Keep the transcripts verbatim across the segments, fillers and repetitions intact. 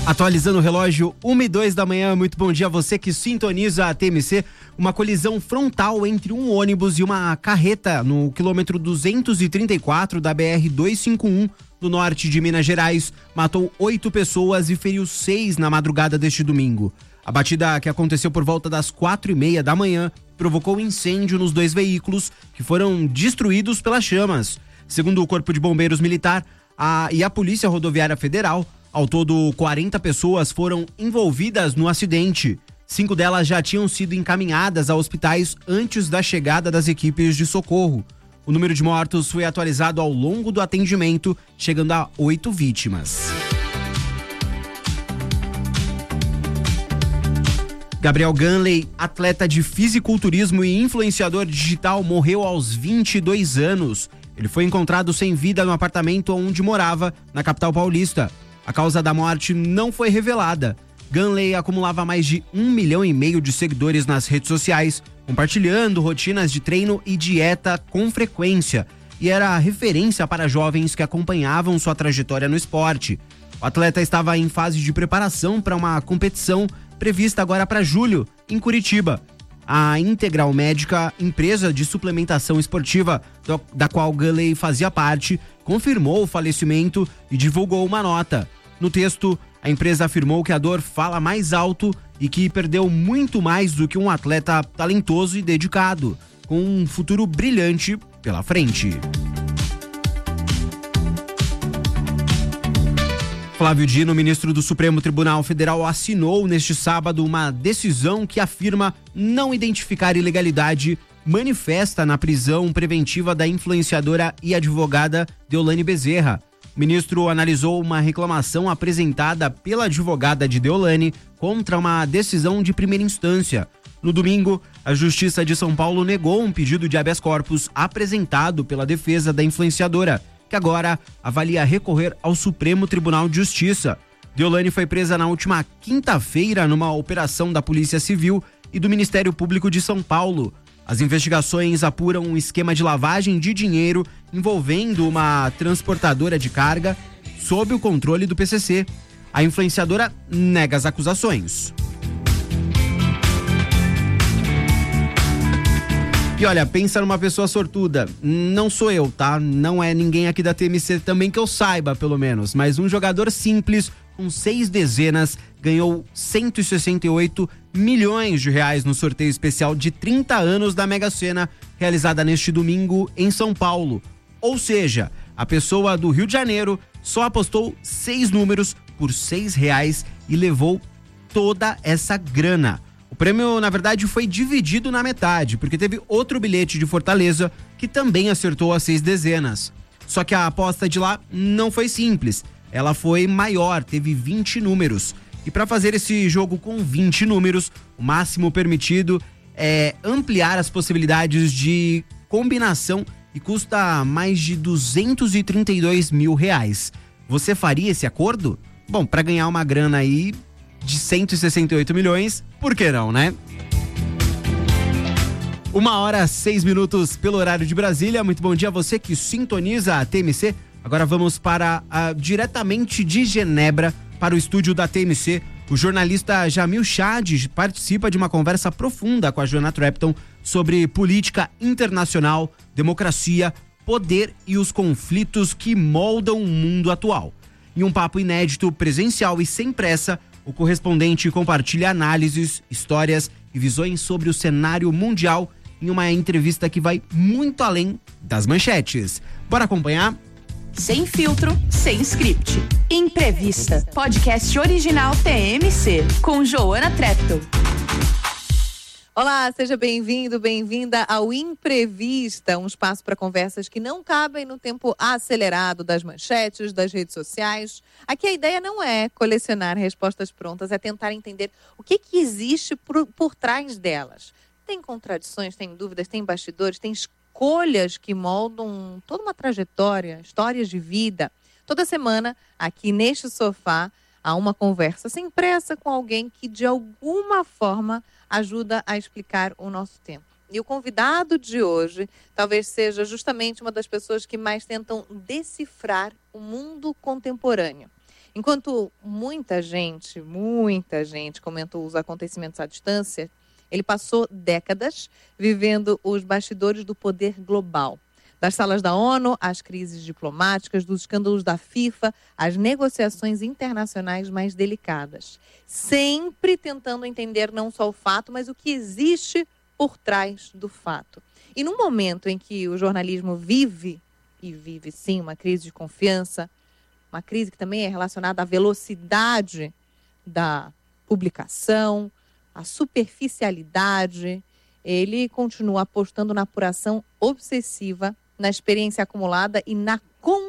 Atualizando o relógio, uma e dois da manhã, muito bom dia a você que sintoniza a T M C. Uma colisão frontal entre um ônibus e uma carreta no quilômetro duzentos e trinta e quatro da B R duzentos e cinquenta e um, no norte de Minas Gerais, matou oito pessoas e feriu seis na madrugada deste domingo. A batida, que aconteceu por volta das quatro e meia da manhã, provocou incêndio nos dois veículos, que foram destruídos pelas chamas. Segundo o Corpo de Bombeiros Militar a, e a Polícia Rodoviária Federal, ao todo, quarenta pessoas foram envolvidas no acidente. Cinco delas já tinham sido encaminhadas a hospitais antes da chegada das equipes de socorro. O número de mortos foi atualizado ao longo do atendimento, chegando a oito vítimas. Gabriel Ganley, atleta de fisiculturismo e influenciador digital, morreu aos vinte e dois anos. Ele foi encontrado sem vida no apartamento onde morava, na capital paulista. A causa da morte não foi revelada. Ganley acumulava mais de um milhão e meio de seguidores nas redes sociais, compartilhando rotinas de treino e dieta com frequência, e era referência para jovens que acompanhavam sua trajetória no esporte. O atleta estava em fase de preparação para uma competição prevista agora para julho, em Curitiba. A Integral Médica, empresa de suplementação esportiva do, da qual Ganley fazia parte, confirmou o falecimento e divulgou uma nota. No texto, a empresa afirmou que a dor fala mais alto e que perdeu muito mais do que um atleta talentoso e dedicado, com um futuro brilhante pela frente. Flávio Dino, ministro do Supremo Tribunal Federal, assinou neste sábado uma decisão que afirma não identificar ilegalidade manifesta na prisão preventiva da influenciadora e advogada Deolane Bezerra. O ministro analisou uma reclamação apresentada pela advogada de Deolane contra uma decisão de primeira instância. No domingo, a Justiça de São Paulo negou um pedido de habeas corpus apresentado pela defesa da influenciadora, que agora avalia recorrer ao Supremo Tribunal de Justiça. Deolane foi presa na última quinta-feira numa operação da Polícia Civil e do Ministério Público de São Paulo. As investigações apuram um esquema de lavagem de dinheiro envolvendo uma transportadora de carga sob o controle do P C C. A influenciadora nega as acusações. E olha, pensa numa pessoa sortuda. Não sou eu, tá? Não é ninguém aqui da T M C também que eu saiba, pelo menos. Mas um jogador simples, com seis dezenas, ganhou cento e sessenta e oito milhões de reais no sorteio especial de trinta anos da Mega Sena, realizada neste domingo em São Paulo. Ou seja, a pessoa do Rio de Janeiro só apostou seis números por seis reais e levou toda essa grana. O prêmio, na verdade, foi dividido na metade, porque teve outro bilhete de Fortaleza que também acertou as seis dezenas. Só que a aposta de lá não foi simples. Ela foi maior, teve vinte números. E para fazer esse jogo com vinte números, o máximo permitido é ampliar as possibilidades de combinação e custa mais de duzentos e trinta e dois mil reais. Você faria esse acordo? Bom, para ganhar uma grana aí de cento e sessenta e oito milhões, por que não, né? Uma hora, seis minutos pelo horário de Brasília. Muito bom dia a você que sintoniza a T M C. Agora vamos para a, diretamente de Genebra, para o estúdio da T M C. O jornalista Jamil Chad participa de uma conversa profunda com a Joana Trepton sobre política internacional, democracia, poder e os conflitos que moldam o mundo atual. Em um papo inédito, presencial e sem pressa, o correspondente compartilha análises, histórias e visões sobre o cenário mundial em uma entrevista que vai muito além das manchetes. Bora acompanhar? Sem filtro, sem script. Imprevista. Podcast original T M C, com Joana Trepton. Olá, seja bem-vindo, bem-vinda ao Imprevista, um espaço para conversas que não cabem no tempo acelerado das manchetes, das redes sociais. Aqui a ideia não é colecionar respostas prontas, é tentar entender o que, que existe por, por trás delas. Tem contradições, tem dúvidas, tem bastidores, tem escolhas que moldam toda uma trajetória, histórias de vida. Toda semana, aqui neste sofá, há uma conversa sem pressa com alguém que, de alguma forma, ajuda a explicar o nosso tempo. E o convidado de hoje talvez seja justamente uma das pessoas que mais tentam decifrar o mundo contemporâneo. Enquanto muita gente, muita gente comentou os acontecimentos à distância, ele passou décadas vivendo os bastidores do poder global. Das salas da ONU, às crises diplomáticas, dos escândalos da FIFA, às negociações internacionais mais delicadas. Sempre tentando entender não só o fato, mas o que existe por trás do fato. E num momento em que o jornalismo vive, e vive sim, uma crise de confiança, uma crise que também é relacionada à velocidade da publicação, à superficialidade, ele continua apostando na apuração obsessiva, na experiência acumulada e na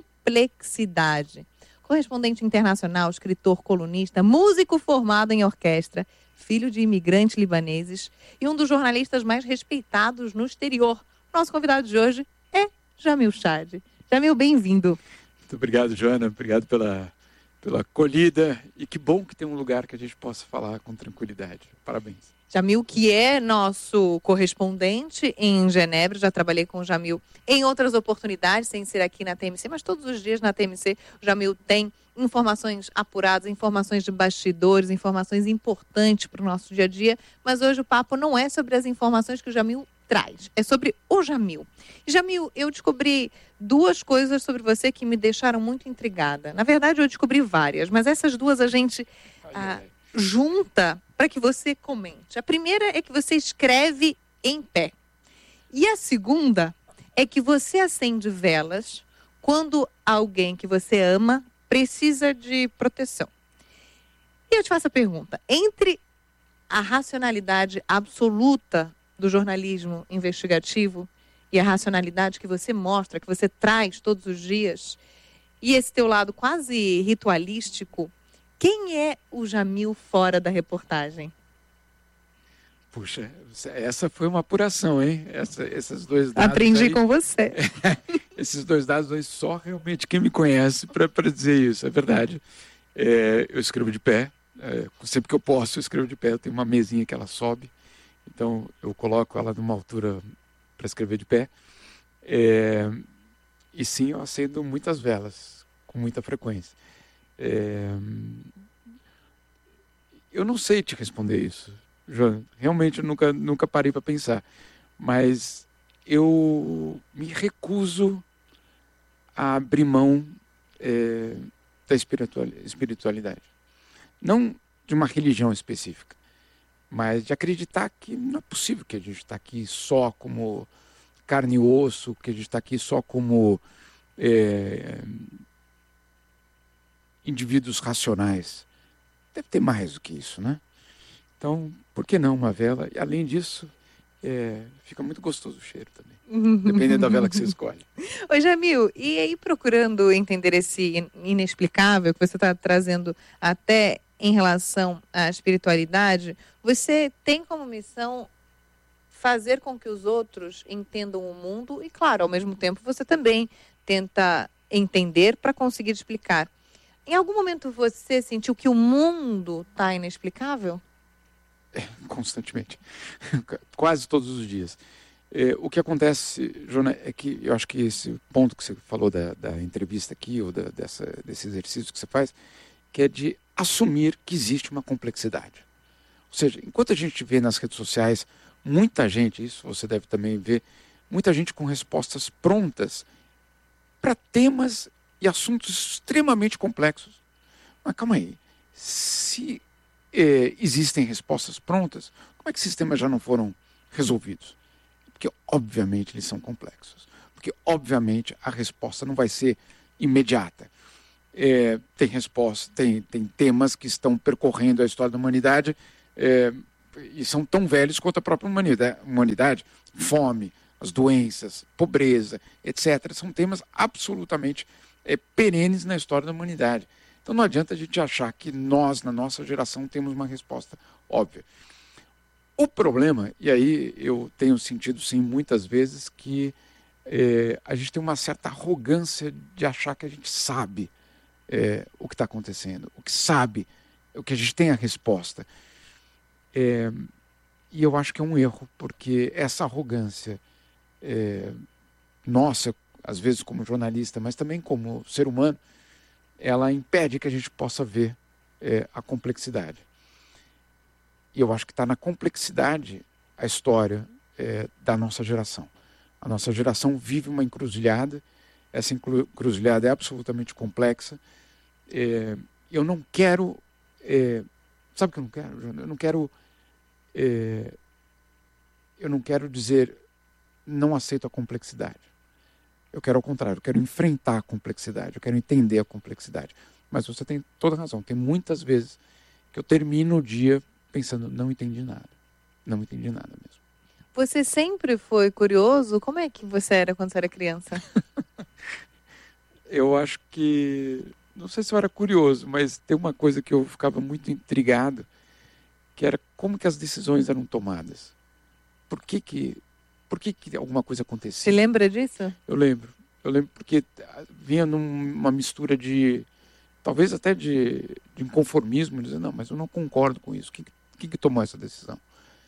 complexidade. Correspondente internacional, escritor, colunista, músico formado em orquestra, filho de imigrantes libaneses e um dos jornalistas mais respeitados no exterior. Nosso convidado de hoje é Jamil Chad. Jamil, bem-vindo. Muito obrigado, Joana. Obrigado pela, pela acolhida. E que bom que tem um lugar que a gente possa falar com tranquilidade. Parabéns. Jamil, que é nosso correspondente em Genebra, já trabalhei com o Jamil em outras oportunidades, sem ser aqui na T M C, mas todos os dias na T M C o Jamil tem informações apuradas, informações de bastidores, informações importantes para o nosso dia a dia, mas hoje o papo não é sobre as informações que o Jamil traz, é sobre o Jamil. Jamil, eu descobri duas coisas sobre você que me deixaram muito intrigada. Na verdade, eu descobri várias, mas essas duas a gente ah, junta para que você comente. A primeira é que você escreve em pé. E a segunda é que você acende velas quando alguém que você ama precisa de proteção. E eu te faço a pergunta, entre a racionalidade absoluta do jornalismo investigativo e a racionalidade que você mostra, que você traz todos os dias, e esse teu lado quase ritualístico, quem é o Jamil fora da reportagem? Puxa, essa foi uma apuração, hein? Essa, esses dois dados Aprendi aí, com você. esses dois dados aí, só realmente quem me conhece para dizer isso, é verdade. É, eu escrevo de pé, é, sempre que eu posso eu escrevo de pé, eu tenho uma mesinha que ela sobe, então eu coloco ela numa altura para escrever de pé. É, e sim, eu acendo muitas velas, com muita frequência. É... Eu não sei te responder isso, Joana. Realmente eu nunca, nunca parei para pensar. Mas eu me recuso a abrir mão é, da espiritualidade. Não de uma religião específica, mas de acreditar que não é possível que a gente está aqui só como carne e osso, que a gente está aqui só como... É, indivíduos racionais. Deve ter mais do que isso, né? Então, por que não uma vela? E além disso, é, fica muito gostoso o cheiro também, dependendo da vela que você escolhe. Ô Jamil, e aí procurando entender esse inexplicável que você está trazendo até em relação à espiritualidade, você tem como missão fazer com que os outros entendam o mundo e, claro, ao mesmo tempo você também tenta entender para conseguir explicar. Em algum momento você sentiu que o mundo está inexplicável? É, constantemente. Quase todos os dias. É, o que acontece, Joana, é que eu acho que esse ponto que você falou da, da entrevista aqui, ou da, dessa, desse exercício que você faz, que é de assumir que existe uma complexidade. Ou seja, enquanto a gente vê nas redes sociais muita gente, isso você deve também ver, muita gente com respostas prontas para temas e assuntos extremamente complexos. Mas calma aí, se eh, existem respostas prontas, como é que esses temas já não foram resolvidos? Porque obviamente eles são complexos, porque obviamente a resposta não vai ser imediata. É, tem resposta, tem, tem temas que estão percorrendo a história da humanidade é, e são tão velhos quanto a própria humanidade, humanidade. Fome, as doenças, pobreza, etcétera. São temas absolutamente é, perenes na história da humanidade. Então não adianta a gente achar que nós, na nossa geração, temos uma resposta óbvia. O problema, e aí eu tenho sentido sim muitas vezes que é, a gente tem uma certa arrogância de achar que a gente sabe é, o que está acontecendo, o que sabe, o que a gente tem a resposta. É, e eu acho que é um erro, porque essa arrogância é, nossa, às vezes como jornalista, mas também como ser humano, ela impede que a gente possa ver é, a complexidade. E eu acho que está na complexidade a história é, da nossa geração. A nossa geração vive uma encruzilhada, essa encruzilhada é absolutamente complexa. É, eu não quero... É, sabe o que eu não quero? Eu não quero... É, eu não quero dizer não aceito a complexidade. Eu quero ao contrário, eu quero enfrentar a complexidade, eu quero entender a complexidade. Mas você tem toda a razão, tem muitas vezes que eu termino o dia pensando, não entendi nada. Não entendi nada mesmo. Você sempre foi curioso? Como é que você era quando você era criança? Eu acho que... Não sei se eu era curioso, mas tem uma coisa que eu ficava muito intrigado, que era como que as decisões eram tomadas. Por que que, por que, que alguma coisa acontecia? Você lembra disso? Eu lembro. Eu lembro porque vinha numa mistura de... Talvez até de, de inconformismo, dizer, não, mas eu não concordo com isso. Quem que, que tomou essa decisão?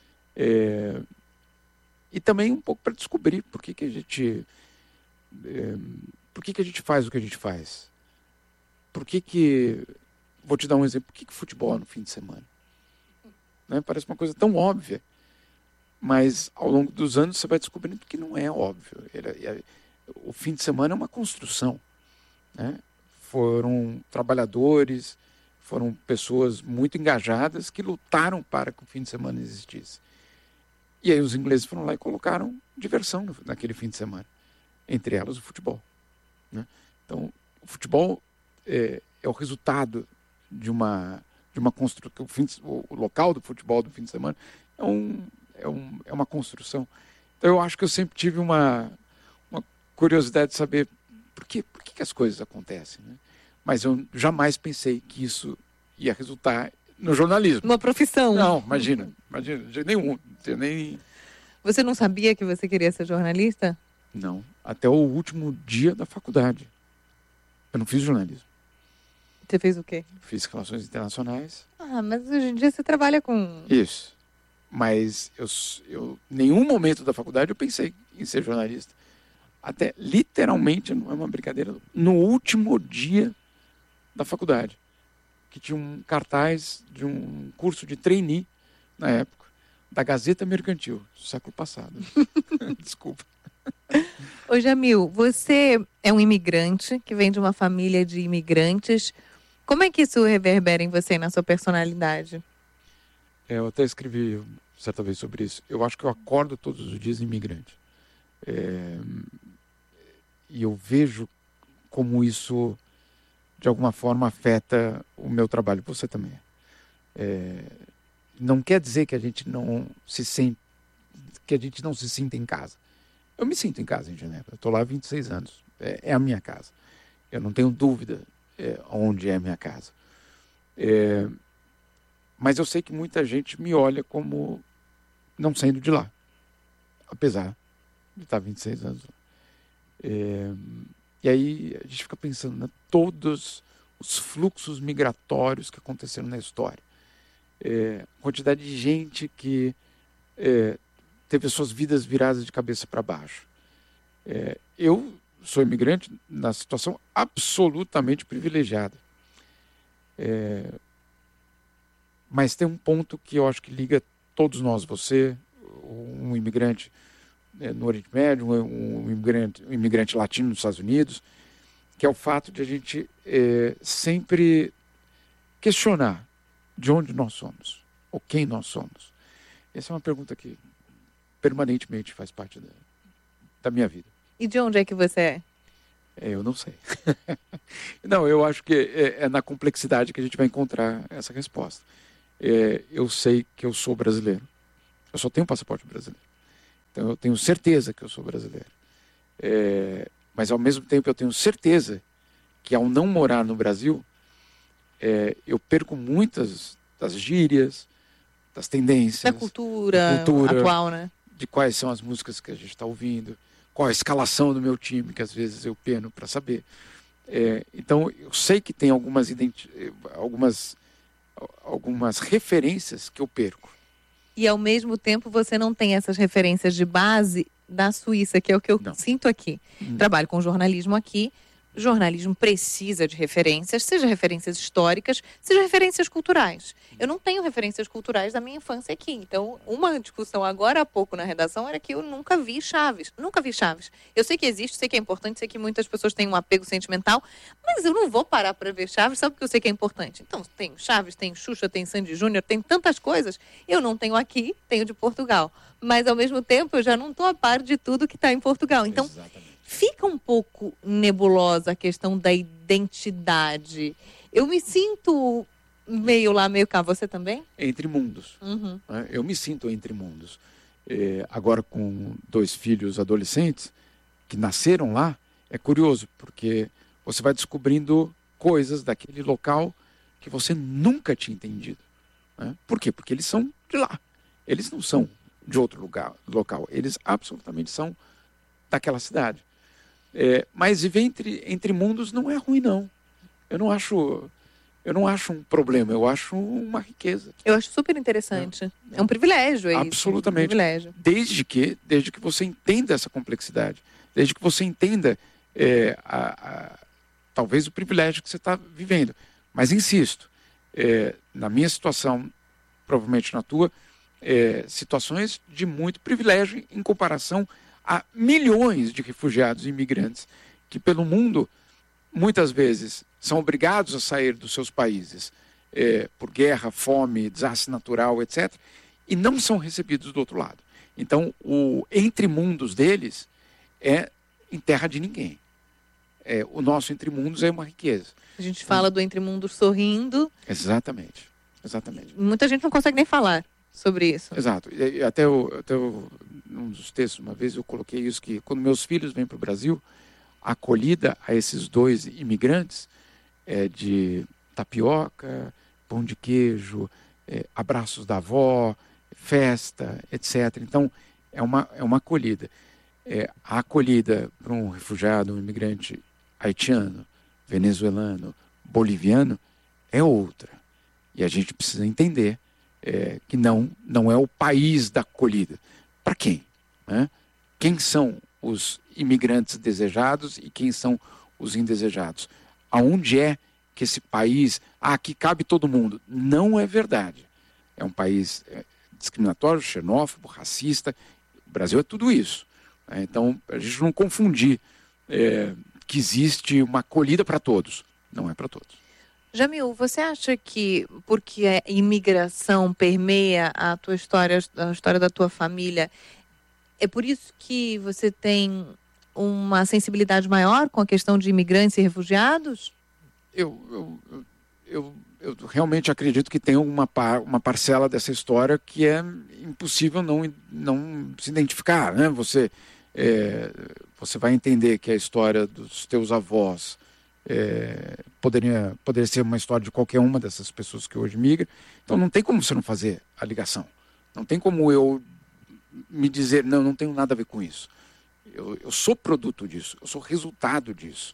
É, e também um pouco para descobrir por que que a gente... É, por que que a gente faz o que a gente faz? Por que que... Vou te dar um exemplo. Por que que futebol é no fim de semana? Né? Parece uma coisa tão óbvia. Mas ao longo dos anos você vai descobrindo que não é óbvio. Ele, ele, o fim de semana é uma construção. Né? Foram trabalhadores, foram pessoas muito engajadas que lutaram para que o fim de semana existisse. E aí os ingleses foram lá e colocaram diversão no, naquele fim de semana. Entre elas o futebol. Né? Então, o futebol é, é o resultado de uma, de uma construção. O, o local do futebol do fim de semana é, um, é, um, é uma construção. Então, eu acho que eu sempre tive uma, uma curiosidade de saber por que, por que, que as coisas acontecem. Né? Mas eu jamais pensei que isso ia resultar no jornalismo. Uma profissão. Não, imagina. Imagina, de nenhum. De nem... Você não sabia que você queria ser jornalista? Não. Até o último dia da faculdade. Eu não fiz jornalismo. Você fez o quê? Fiz relações internacionais. Ah, mas hoje em dia você trabalha com... Isso. Mas eu, eu nenhum momento da faculdade eu pensei em ser jornalista. Até, literalmente, não é uma brincadeira, no último dia da faculdade, que tinha um cartaz de um curso de trainee, na época, da Gazeta Mercantil, século passado. Desculpa. Ô Jamil, você é um imigrante que vem de uma família de imigrantes. Como é que isso reverbera em você e na sua personalidade? É, eu até escrevi certa vez sobre isso. Eu acho que eu acordo todos os dias imigrante. É, e eu vejo como isso, de alguma forma, afeta o meu trabalho. Você também. É, não quer dizer que a gente não se sente, que a gente não se sinta em casa. Eu me sinto em casa em Genebra. Eu estou lá há vinte e seis anos. É, é a minha casa. Eu não tenho dúvida é, onde é a minha casa. É, mas eu sei que muita gente me olha como não saindo de lá. Apesar de estar vinte e seis anos lá. É, e aí a gente fica pensando, né, todos os fluxos migratórios que aconteceram na história. É, a quantidade de gente que é, teve suas vidas viradas de cabeça para baixo. É, eu sou imigrante na situação absolutamente privilegiada. É, mas tem um ponto que eu acho que liga todos nós, você, um imigrante é, no Oriente Médio, um, um, imigrante, um imigrante latino nos Estados Unidos, que é o fato de a gente é, sempre questionar de onde nós somos, ou quem nós somos. Essa é uma pergunta que permanentemente faz parte da, da minha vida. E de onde é que você é? É, eu não sei. Não, eu acho que é, é na complexidade que a gente vai encontrar essa resposta. É, eu sei que eu sou brasileiro. Eu só tenho um passaporte brasileiro. Então eu tenho certeza que eu sou brasileiro. É, mas ao mesmo tempo eu tenho certeza que ao não morar no Brasil, é, eu perco muitas das gírias, das tendências. Da cultura, da cultura atual, né? De quais são as músicas que a gente está ouvindo, qual a escalação do meu time, que às vezes eu peno para saber. É, então, eu sei que tem algumas, identi- algumas, algumas referências que eu perco. E ao mesmo tempo você não tem essas referências de base da Suíça, que é o que eu Não. sinto aqui. Hum. Trabalho com jornalismo aqui, jornalismo precisa de referências, seja referências históricas, seja referências culturais. Eu não tenho referências culturais da minha infância aqui. Então, uma discussão agora há pouco na redação era que eu nunca vi Chaves. Nunca vi Chaves. Eu sei que existe, sei que é importante, sei que muitas pessoas têm um apego sentimental, mas eu não vou parar para ver Chaves só porque eu sei que é importante. Então, tem Chaves, tem Xuxa, tem Sandy Júnior, tem tantas coisas. Eu não tenho aqui, tenho de Portugal. Mas, ao mesmo tempo, eu já não estou a par de tudo que está em Portugal. Então, exatamente. Fica um pouco nebulosa a questão da identidade. Eu me sinto meio lá, meio cá. Você também? Entre mundos. Uhum. Eu me sinto entre mundos. É, agora, com dois filhos adolescentes que nasceram lá, é curioso, porque você vai descobrindo coisas daquele local que você nunca tinha entendido. Né? Por quê? Porque eles são de lá. Eles não são de outro lugar, local. Eles absolutamente são daquela cidade. É, mas viver entre, entre mundos não é ruim, não. Eu não acho, eu não acho um problema, eu acho uma riqueza. Eu acho super interessante. É, é um privilégio, é absolutamente. Isso, um privilégio. Desde que, desde que você entenda essa complexidade, desde que você entenda é, a, a, talvez o privilégio que você está vivendo. Mas insisto, é, na minha situação, provavelmente na tua, é, situações de muito privilégio em comparação há milhões de refugiados e imigrantes que pelo mundo, muitas vezes, são obrigados a sair dos seus países é, por guerra, fome, desastre natural, etcétera, e não são recebidos do outro lado. Então, o entre mundos deles é em terra de ninguém. É, o nosso entre mundos é uma riqueza. A gente fala do entre mundos sorrindo. Exatamente, exatamente. Muita gente não consegue nem falar sobre isso. Exato. E até, eu, até eu, num dos textos, uma vez eu coloquei isso, que quando meus filhos vêm para o Brasil, a acolhida a esses dois imigrantes é de tapioca, pão de queijo, é, abraços da avó, festa, etcétera. Então, é uma, é uma acolhida. É, a acolhida para um refugiado, um imigrante haitiano, venezuelano, boliviano, é outra. E a gente precisa entender É, que não, não é o país da acolhida. Para quem? Né? Quem são os imigrantes desejados e quem são os indesejados? Aonde é que esse país... Ah, aqui cabe todo mundo. Não é verdade. É um país é, discriminatório, xenófobo, racista. O Brasil é tudo isso. Né? Então, a gente não confundir é, que existe uma acolhida para todos. Não é para todos. Jamil, você acha que porque a imigração permeia a tua história, a história da tua família, é por isso que você tem uma sensibilidade maior com a questão de imigrantes e refugiados? Eu, eu, eu, eu realmente acredito que tem uma, par, uma parcela dessa história que é impossível não, não se identificar. Né? Você, é, você vai entender que a história dos teus avós É, poderia, poderia ser uma história de qualquer uma dessas pessoas que hoje migram. Então não tem como você não fazer a ligação. Não tem como eu me dizer, não, não tenho nada a ver com isso. Eu, eu sou produto disso, eu sou resultado disso.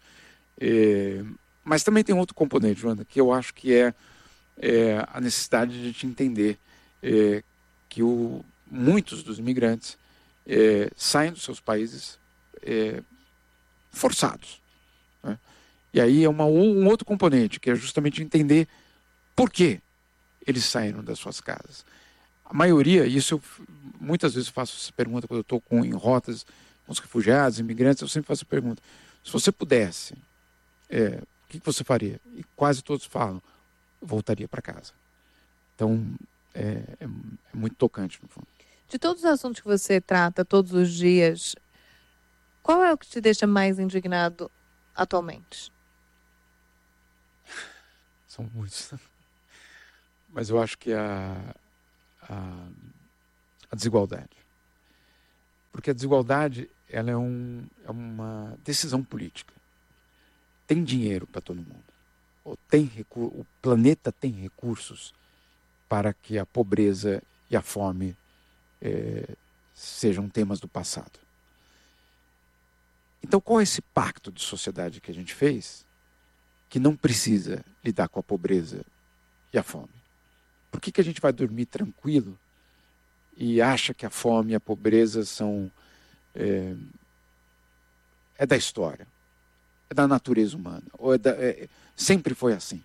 É, mas também tem outro componente, Joana, que eu acho que é, é a necessidade de te entender é, que o, muitos dos imigrantes é, saem dos seus países é, forçados. Né? E aí é uma, um outro componente, que é justamente entender por que eles saíram das suas casas. A maioria, isso eu muitas vezes faço essa pergunta quando eu estou com, em rotas com os refugiados, imigrantes, eu sempre faço a pergunta, se você pudesse, é, o que você faria? E quase todos falam, eu voltaria para casa. Então, é, é, é muito tocante, no fundo. De todos os assuntos que você trata todos os dias, qual é o que te deixa mais indignado atualmente? São muitos. Mas eu acho que a, a, a desigualdade. Porque a desigualdade ela é, um, é uma decisão política. Tem dinheiro para todo mundo. Ou tem recur, o planeta tem recursos para que a pobreza e a fome é, sejam temas do passado. Então, qual é esse pacto de sociedade que a gente fez que não precisa lidar com a pobreza e a fome? Por que que a gente vai dormir tranquilo e acha que a fome e a pobreza são é, é da história? é da natureza humana, ou é da, é, sempre foi assim.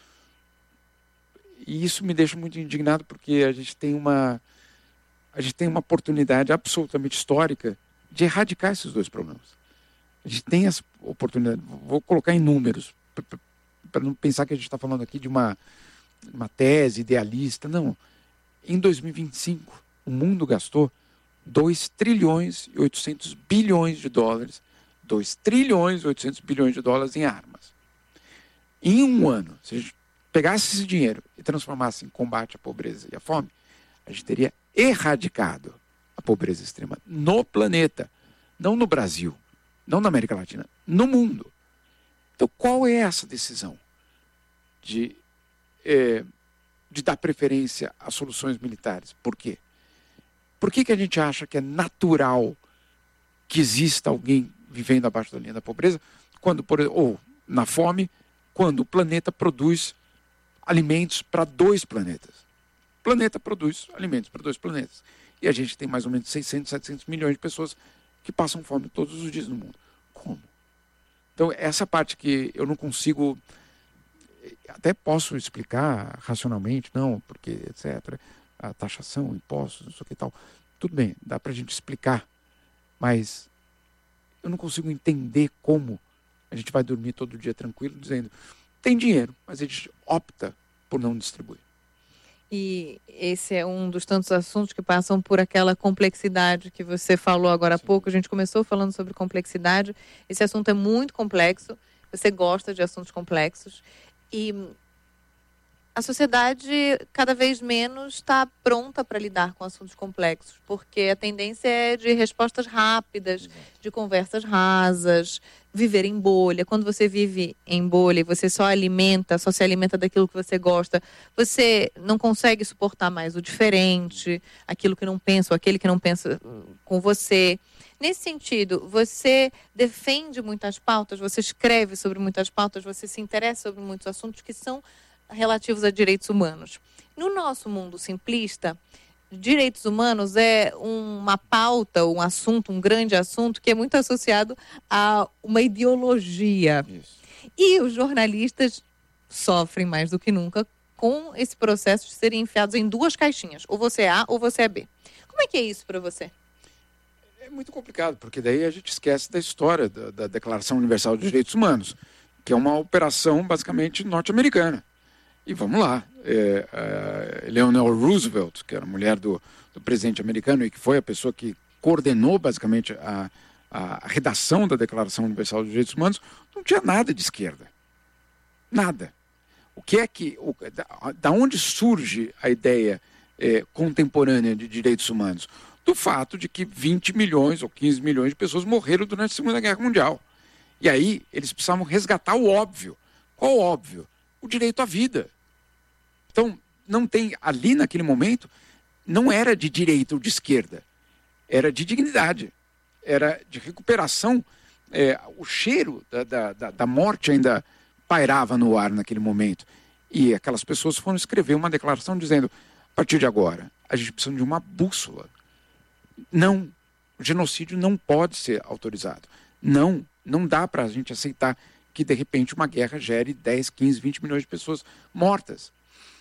E isso me deixa muito indignado, porque a gente tem uma, a gente tem uma oportunidade absolutamente histórica de erradicar esses dois problemas. A gente tem essa oportunidade, vou colocar em números, para não pensar que a gente está falando aqui de uma, uma tese idealista. Não. Em dois mil e vinte e cinco, o mundo gastou dois trilhões e oitocentos bilhões de dólares, dois trilhões e oitocentos bilhões de dólares em armas. Em um ano, se a gente pegasse esse dinheiro e transformasse em combate à pobreza e à fome, a gente teria erradicado a pobreza extrema no planeta, não no Brasil, não na América Latina, no mundo. Então, qual é essa decisão de, é, de dar preferência a soluções militares? Por quê? Por que que a gente acha que é natural que exista alguém vivendo abaixo da linha da pobreza, quando, por, ou na fome, quando o planeta produz alimentos para dois planetas? O planeta produz alimentos para dois planetas. E a gente tem mais ou menos seiscentos, setecentos milhões de pessoas que passam fome todos os dias no mundo. Como? Então, essa parte que eu não consigo, até posso explicar racionalmente, não, porque, etcétera, a taxação, impostos, não sei o que e tal. Tudo bem, dá para a gente explicar, mas eu não consigo entender como a gente vai dormir todo dia tranquilo, dizendo, tem dinheiro, mas a gente opta por não distribuir. E esse é um dos tantos assuntos que passam por aquela complexidade que você falou agora há Sim. pouco. A gente começou falando sobre complexidade. Esse assunto é muito complexo. Você gosta de assuntos complexos. E a sociedade cada vez menos está pronta para lidar com assuntos complexos, porque a tendência é de respostas rápidas, de conversas rasas, viver em bolha. Quando você vive em bolha e você só alimenta, só se alimenta daquilo que você gosta, você não consegue suportar mais o diferente, aquilo que não pensa, ou aquele que não pensa com você. Nesse sentido, você defende muitas pautas, você escreve sobre muitas pautas, você se interessa sobre muitos assuntos que são relativos a direitos humanos. No nosso mundo simplista, direitos humanos é uma pauta, um assunto, um grande assunto que é muito associado a uma ideologia. Isso. E os jornalistas sofrem mais do que nunca com esse processo de serem enfiados em duas caixinhas. Ou você é A ou você é B. Como é que é isso para você? É muito complicado, porque daí a gente esquece da história da, da Declaração Universal dos Direitos Humanos, que é uma operação basicamente norte-americana. E vamos lá, é, é, Eleanor Roosevelt, que era mulher do, do presidente americano e que foi a pessoa que coordenou basicamente a, a, a redação da Declaração Universal dos Direitos Humanos, não tinha nada de esquerda. Nada. O que é que, o, da, da onde surge a ideia é, contemporânea de direitos humanos? Do fato de que vinte milhões ou quinze milhões de pessoas morreram durante a Segunda Guerra Mundial. E aí eles precisavam resgatar o óbvio. Qual o óbvio? O direito à vida. Então, não tem, ali naquele momento, não era de direita ou de esquerda, era de dignidade, era de recuperação. É, o cheiro da, da, da morte ainda pairava no ar naquele momento. E aquelas pessoas foram escrever uma declaração dizendo, a partir de agora, a gente precisa de uma bússola. Não, o genocídio não pode ser autorizado. Não, não dá para a gente aceitar que, de repente, uma guerra gere dez, quinze, vinte milhões de pessoas mortas.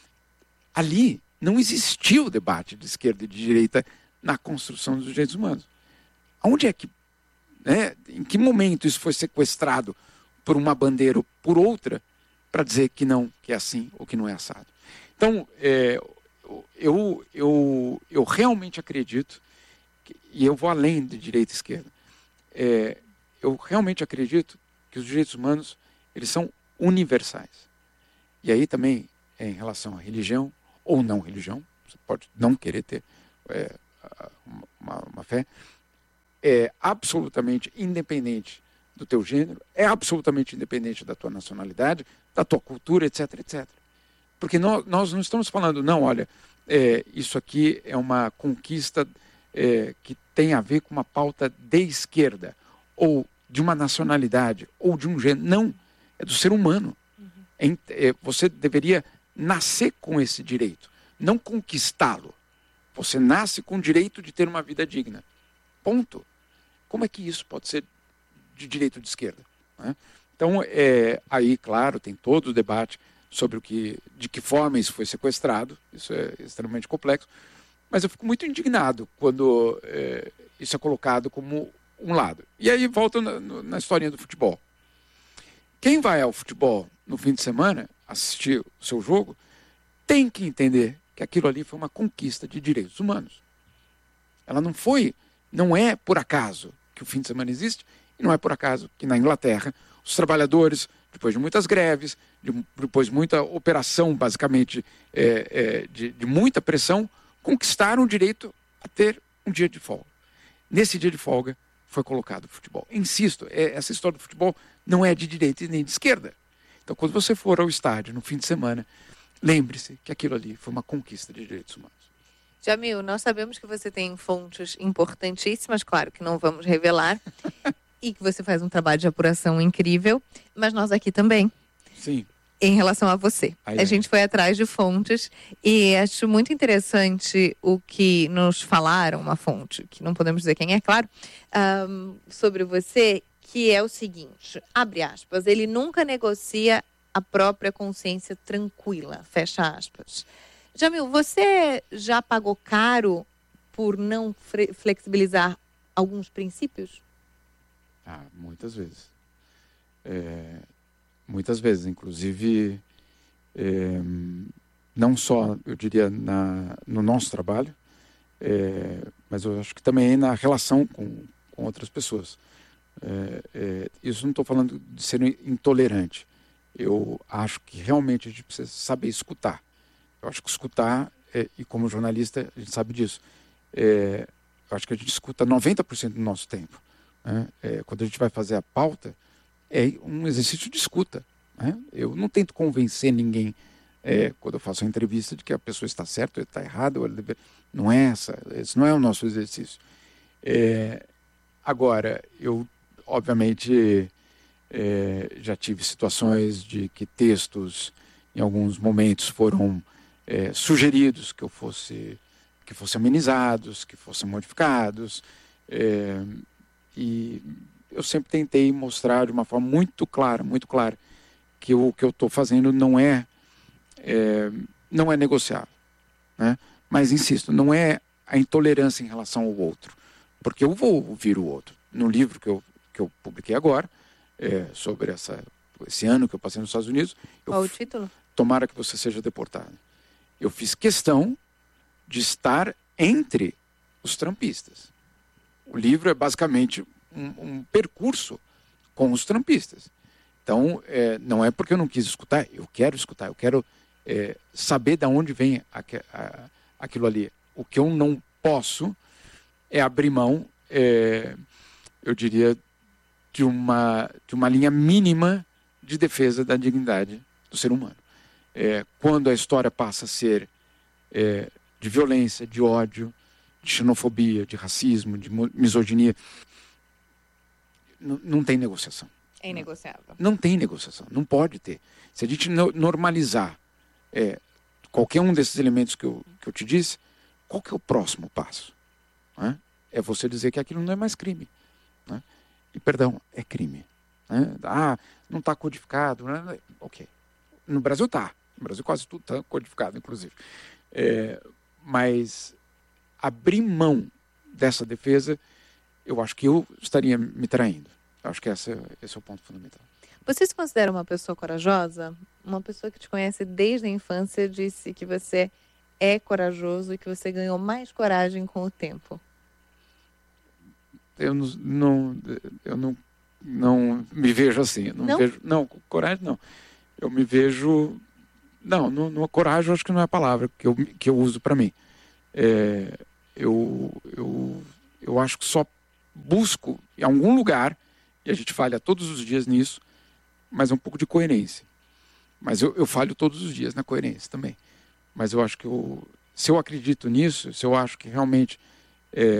Ali não existiu o debate de esquerda e de direita na construção dos direitos humanos. Onde é que, né, em que momento isso foi sequestrado por uma bandeira ou por outra para dizer que não, que é assim ou que não é assado? Então, é, eu, eu, eu realmente acredito, que, e eu vou além de direita e esquerda, é, eu realmente acredito que os direitos humanos, eles são universais. E aí também, é, em relação à religião ou não religião, você pode não querer ter é, uma, uma fé, é absolutamente independente do teu gênero, é absolutamente independente da tua nacionalidade, da tua cultura, etc, etcétera. Porque nós, nós não estamos falando, não, olha, é, isso aqui é uma conquista é, que tem a ver com uma pauta de esquerda, ou de uma nacionalidade, ou de um gênero. Não, é do ser humano. Uhum. É, você deveria nascer com esse direito, não conquistá-lo. Você nasce com o direito de ter uma vida digna. Ponto. Como é que isso pode ser de direito de esquerda? Né? Então, é, aí, claro, tem todo o debate sobre o que, de que forma isso foi sequestrado, isso é extremamente complexo, mas eu fico muito indignado quando é, isso é colocado como um lado. E aí volta na, na historinha do futebol. Quem vai ao futebol no fim de semana, assistir o seu jogo, tem que entender que aquilo ali foi uma conquista de direitos humanos. Ela não foi, não é por acaso que o fim de semana existe, e não é por acaso que na Inglaterra os trabalhadores, depois de muitas greves, de, depois de muita operação, basicamente, é, é, de, de muita pressão, conquistaram o direito a ter um dia de folga. Nesse dia de folga foi colocado o futebol. Insisto, é, essa história do futebol não é de direita nem de esquerda. Então, quando você for ao estádio no fim de semana, lembre-se que aquilo ali foi uma conquista de direitos humanos. Jamil, nós sabemos que você tem fontes importantíssimas, claro que não vamos revelar, e que você faz um trabalho de apuração incrível, mas nós aqui também. Sim. Em relação a você. Aí, a gente foi atrás de fontes e acho muito interessante o que nos falaram, uma fonte, que não podemos dizer quem é, claro, um, sobre você, que é o seguinte, abre aspas, ele nunca negocia a própria consciência tranquila, fecha aspas. Jamil, você já pagou caro por não flexibilizar alguns princípios? Ah, muitas vezes. É, muitas vezes, inclusive, é, não só, eu diria, na, no nosso trabalho, é, mas eu acho que também na relação com, com outras pessoas. É, é, isso não estou falando de ser intolerante. Eu acho que realmente a gente precisa saber escutar. Eu acho que escutar, é, e como jornalista a gente sabe disso, é, eu acho que a gente escuta noventa por cento do nosso tempo. Né? É, quando a gente vai fazer a pauta, é um exercício de escuta. Né? Eu não tento convencer ninguém, é, quando eu faço uma entrevista, de que a pessoa está certa ou está errada. Ou deve... Não é essa, esse não é o nosso exercício. É, agora, eu, obviamente, é, já tive situações de que textos, em alguns momentos, foram é, sugeridos que eu fosse, que fossem amenizados, que fossem modificados. É, e eu sempre tentei mostrar de uma forma muito clara, muito clara, que o que eu estou fazendo não é, é, não é negociável. Né? Mas, insisto, não é a intolerância em relação ao outro. Porque eu vou ouvir o outro. No livro que eu, que eu publiquei agora, é, sobre essa, esse ano que eu passei nos Estados Unidos... Qual eu, o título? Tomara que você seja deportado. Eu fiz questão de estar entre os trumpistas. O livro é basicamente um, um percurso com os trumpistas. Então, é, não é porque eu não quis escutar, eu quero escutar, eu quero é, saber de onde vem aqu a, aquilo ali. O que eu não posso é abrir mão, é, eu diria, de uma, de uma linha mínima de defesa da dignidade do ser humano. É, quando a história passa a ser é, de violência, de ódio, de xenofobia, de racismo, de misoginia, não tem negociação. É inegociável. Não tem negociação, não pode ter. Se a gente normalizar é, qualquer um desses elementos que eu, que eu te disse, qual que é o próximo passo? Né? É você dizer que aquilo não é mais crime. Né? E, perdão, é crime. Né? Ah, não está codificado. Né? Ok. No Brasil está. No Brasil quase tudo está codificado, inclusive. É, mas abrir mão dessa defesa, eu acho que eu estaria me traindo. Eu acho que esse, esse é o ponto fundamental. Você se considera uma pessoa corajosa? Uma pessoa que te conhece desde a infância disse que você é corajoso e que você ganhou mais coragem com o tempo. Eu não, não, eu não, não me vejo assim. Não, não? Me vejo, não, coragem não. Eu me vejo... Não, no, no, coragem eu acho que não é a palavra que eu, que eu uso para mim. É, eu, eu, eu acho que só busco em algum lugar, e a gente falha todos os dias nisso, mas é um pouco de coerência. Mas eu, eu falho todos os dias na coerência também. Mas eu acho que eu, se eu acredito nisso, se eu acho que realmente... É,